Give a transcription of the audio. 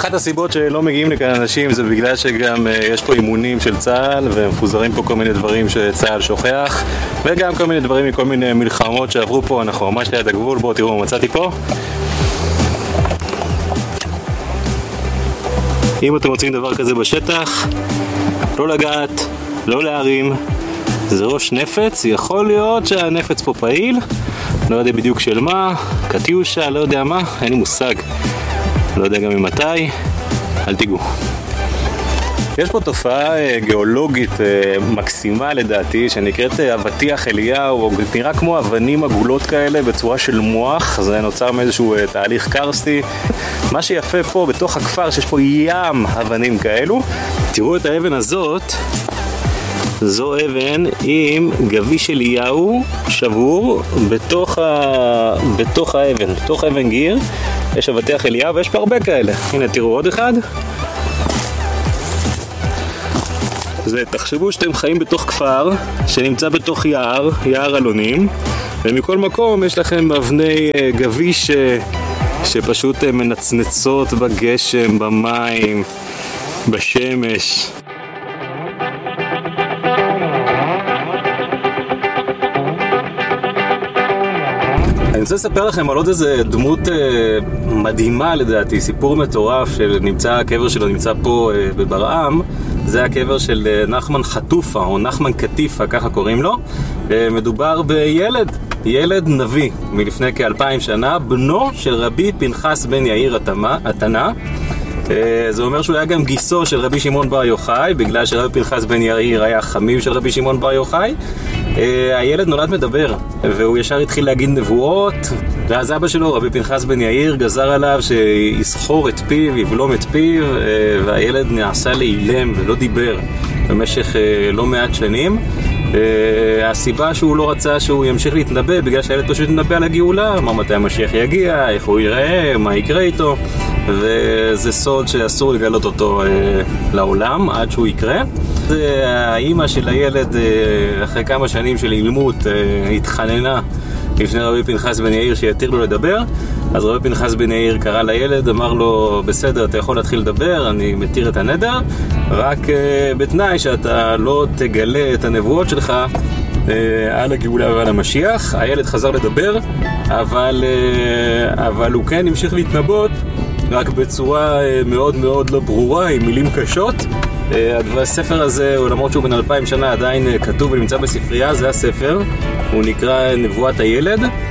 אחת הסיבות שלא מגיעים לכאן אנשים זה בגלל שגם יש פה אימונים של צה"ל ומפוזרים פה כל מיני דברים שצה"ל שוכח, וגם כל מיני דברים מכל מיני מלחמות שעברו פה. אנחנו ממש ליד הגבול. בואו תראו מה מצאתי פה. אם אתם רוצים דבר כזה בשטח, לא לגעת, לא להרים, זה ראש נפץ. יכול להיות שהנפץ פה פעיל, לא יודע בדיוק של מה, קטיושה, לא יודע מה, אין לי מושג, לא יודע גם ממתי, אל תיגעו. יש פה תופעה גיאולוגית מקסימה לדעתי, שנקראת אבטיח אליהו, או נראה כמו אבנים עגולות כאלה בצורה של מוח. זה נוצר מאיזשהו תהליך קרסטי. מה שיפה פה בתוך הכפר שיש פה ים אבנים כאלו. תראו את האבן הזאת, זו אבן עם גביש אליהו שבור בתוך האבן, בתוך אבן גיר יש אבטיח אליהו, ויש פה הרבה כאלה. הנה תראו עוד אחד. תחשבו שאתם חיים בתוך כפר שנמצא בתוך יער אלונים, ומכל מקום יש לכם אבני גביש שפשוט מנצנצות בגשם, במים, בשמש. אני רוצה לספר לכם על עוד איזה דמות מדהימה לדעתי, סיפור מטורף שנמצא, הקבר שלו נמצא פה בברעם. זה הקבר של נחמן חטופה או נחמן קטיפה, ככה קוראים לו. מדובר ילד נביא מלפני כ-2000 שנה, בנו של רבי פנחס בן יאיר התנא. זה אומר שהוא היה גם גיסו של רבי שמעון בר יוחאי, בגלל שרבי פנחס בן יאיר היה חמיו של רבי שמעון בר יוחאי. הילד נולד מדבר, והוא ישר התחיל להגיד נבואות, ואז אבא שלו, רבי פנחס בן יאיר, גזר עליו שיסחור את פיו, יבלום את פיו, והילד נעשה לאילם ולא דיבר במשך לא מעט שנים. הסיבה שהוא לא רצה שהוא ימשיך להתנבא, בגלל שהילד פשוט נבא על הגאולה, אמר מתי המשיח יגיע, איך הוא יראה, מה יקרה איתו, וזה סוד שאסור לגלות אותו לעולם עד שהוא יקרה. האמא של הילד אחרי כמה שנים של אילמות התחננה לפני רבי פנחס בן יאיר שיתיר לו לדבר. אז רבי פנחס בן יאיר קרא לילד, אמר לו בסדר, אתה יכול להתחיל לדבר, אני מתיר את הנדר, רק בתנאי שאתה לא תגלה את הנבואות שלך על הגאולה ועל המשיח. הילד חזר לדבר, אבל הוא כן המשיך להתנבאות, רק בצורה מאוד מאוד לא ברורה, עם מילים קשות. הספר הזה, למרות שהוא בן 2000 שנה, עדיין כתוב ונמצא בספרייה. זה הספר, הוא נקרא נבואת הילד.